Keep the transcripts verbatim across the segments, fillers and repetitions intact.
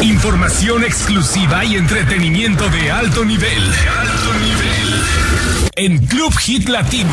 Información exclusiva y entretenimiento de alto nivel. Alto nivel. En Club Hit Latino.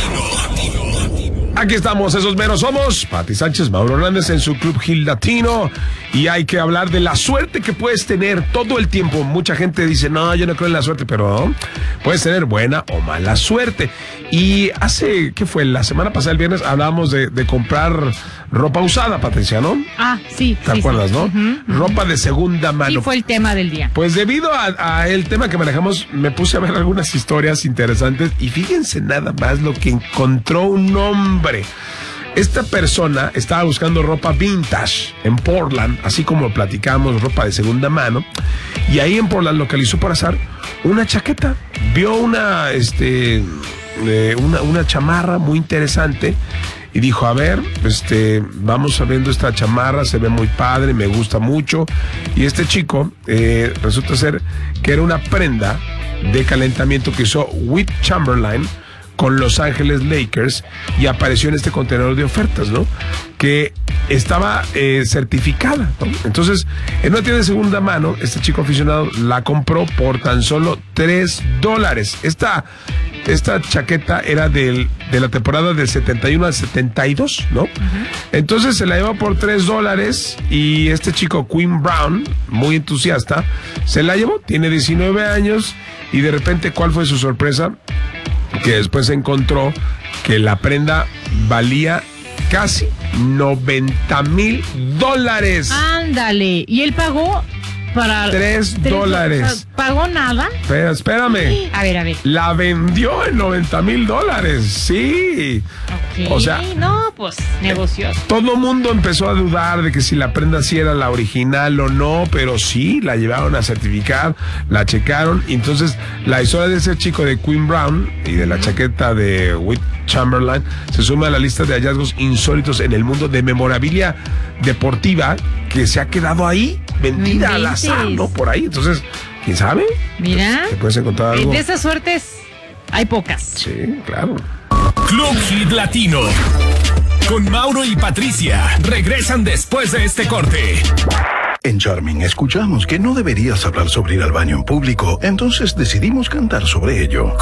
Aquí estamos, esos meros somos Pati Sánchez, Mauro Hernández en su Club Hit Latino. Y hay que hablar de la suerte que puedes tener todo el tiempo. Mucha gente dice, no, yo no creo en la suerte, pero ¿no? Puedes tener buena o mala suerte. Y hace, ¿qué fue? La semana pasada, el viernes, hablábamos de, de comprar ropa usada, Patricia, ¿no? Ah, sí. ¿Te sí, acuerdas, sí. no? Uh-huh, uh-huh. Ropa de segunda mano. Sí, fue el tema del día. Pues debido a, a el tema que manejamos, me puse a ver algunas historias interesantes y fíjense nada más lo que encontró un hombre. Esta persona estaba buscando ropa vintage en Portland, así como platicamos, ropa de segunda mano, y ahí en Portland localizó por azar una chaqueta. Vio una, este, eh, una, una chamarra muy interesante y dijo, a ver, este, vamos a viendo esta chamarra, se ve muy padre, me gusta mucho. Y este chico eh, resulta ser que era una prenda de calentamiento que hizo Wilt Chamberlain con Los Ángeles Lakers y apareció en este contenedor de ofertas, ¿no? Que estaba eh, certificada, ¿no? Entonces, en una tienda de segunda mano, este chico aficionado la compró por tan solo tres dólares. Esta, esta chaqueta era del, de la temporada del setenta y uno al setenta y dos, ¿no? Uh-huh. Entonces se la llevó por tres dólares y este chico, Quinn Brown, muy entusiasta, se la llevó, tiene diecinueve años y de repente, ¿cuál fue su sorpresa? Que después encontró que la prenda valía casi noventa mil dólares. Ándale, y él pagó para... Tres dólares. O sea, ¿pagó nada? Pero espérame. A ver, a ver. La vendió en noventa mil dólares, sí. Ok, o sea, no, pues, negocios. Todo mundo empezó a dudar de que si la prenda sí era la original o no, pero sí, la llevaron a certificar, la checaron, y entonces la historia de ese chico de Quinn Brown y de la chaqueta de Wilt Chamberlain se suma a la lista de hallazgos insólitos en el mundo de memorabilia deportiva que se ha quedado ahí, vendida No al azar, ¿no? Por ahí, entonces, ¿quién sabe? Mira, ¿Te puedes encontrar algo? de esas suertes hay pocas. Sí, claro. Club Hit Latino. Con Mauro y Patricia. Regresan después de este corte. En Charming escuchamos que no deberías hablar sobre ir al baño en público, entonces decidimos cantar sobre ello.